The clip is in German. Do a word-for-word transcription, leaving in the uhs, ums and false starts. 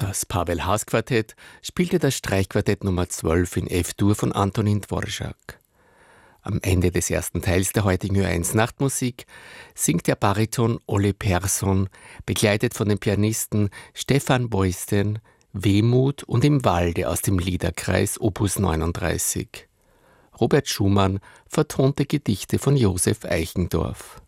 Das Pavel-Haas-Quartett spielte das Streichquartett Nummer zwölf in F-Dur von Antonin Dvorak. Am Ende des ersten Teils der heutigen Ö eins Nachtmusik singt der Bariton Ole Persson, begleitet von den Pianisten Stefan Boysten, Wehmut und Im Walde aus dem Liederkreis Opus neununddreißig. Robert Schumann vertonte Gedichte von Josef Eichendorff.